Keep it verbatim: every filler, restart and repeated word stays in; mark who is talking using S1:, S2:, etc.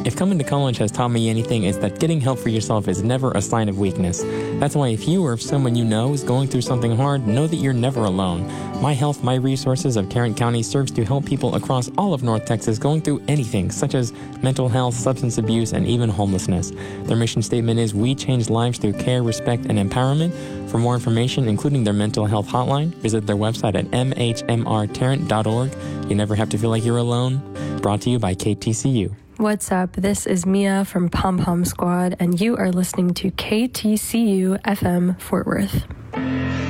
S1: If coming to college has taught me anything, it's that getting help for yourself is never a sign of weakness. That's why if you or if someone you know is going through something hard, know that you're never alone. My Health, My Resources of Tarrant County serves to help people across all of North Texas going through anything, such as mental health, substance abuse, and even homelessness. Their mission statement is, we change lives through care, respect, and empowerment. For more information, including their mental health hotline, visit their website at m h m r tarrant dot org. You never have to feel like you're alone. Brought to you by K T C U.
S2: What's up? This is Mia from Pom Pom Squad, and you are listening to K T C U F M Fort Worth.